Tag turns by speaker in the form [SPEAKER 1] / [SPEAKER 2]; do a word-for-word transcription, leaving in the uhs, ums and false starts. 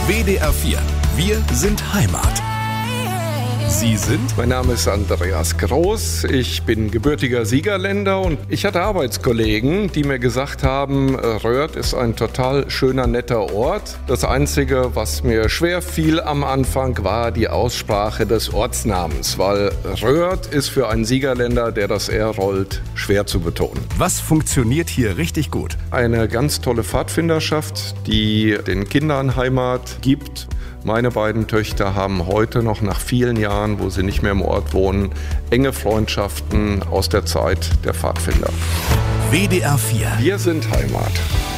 [SPEAKER 1] W D R vier. Wir sind Heimat. Sie sind?
[SPEAKER 2] Mein Name ist Andreas Groß, ich bin gebürtiger Siegerländer und ich hatte Arbeitskollegen, die mir gesagt haben, Röhrd ist ein total schöner, netter Ort. Das Einzige, was mir schwer fiel am Anfang, war die Aussprache des Ortsnamens, weil Röhrd ist für einen Siegerländer, der das R rollt, schwer zu betonen.
[SPEAKER 1] Was funktioniert hier richtig gut?
[SPEAKER 2] Eine ganz tolle Pfadfinderschaft, die den Kindern Heimat gibt. Meine beiden Töchter haben heute noch nach vielen Jahren, wo sie nicht mehr im Ort wohnen, enge Freundschaften aus der Zeit der Pfadfinder.
[SPEAKER 1] W D R vier.
[SPEAKER 2] Wir sind Heimat.